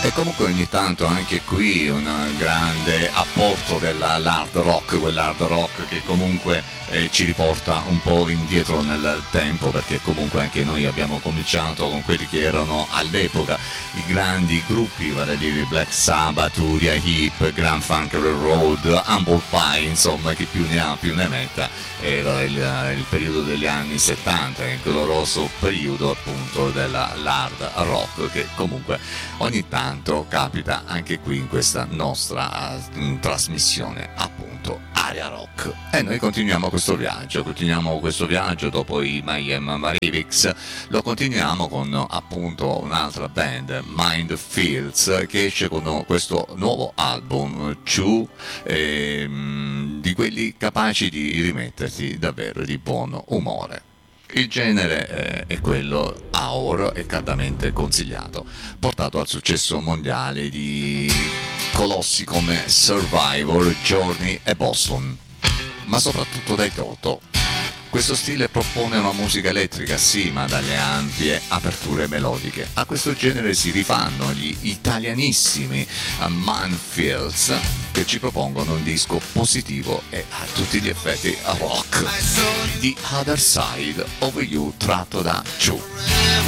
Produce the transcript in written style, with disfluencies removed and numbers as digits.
E comunque ogni tanto anche qui un grande apporto dell'hard rock, quell'hard rock che comunque ci riporta un po' indietro nel tempo, perché comunque anche noi abbiamo cominciato con quelli che erano all'epoca i grandi gruppi, vale a dire Black Sabbath, Uriah Heep, Grand Funk Railroad, Humble Pie, insomma, chi più ne ha più ne metta. Era il periodo degli anni 70, il glorioso periodo appunto dell'hard rock, che comunque ogni tanto capita anche qui in questa nostra trasmissione, appunto Area Rock. E noi continuiamo questo viaggio dopo i Mayhem Mavericks, lo continuiamo con appunto un'altra band, Mind Fields, che esce con questo nuovo album, Chew, di quelli capaci di rimetterti davvero di buon umore. Il genere è quello Hour, è caldamente consigliato, portato al successo mondiale di colossi come Survivor, Journey e Boston, ma soprattutto dai Toto. Questo stile propone una musica elettrica, sì, ma dalle ampie aperture melodiche. A questo genere si rifanno gli italianissimi Manfields, che ci propongono un disco positivo e a tutti gli effetti rock. The Other Side of You, tratto da Chew.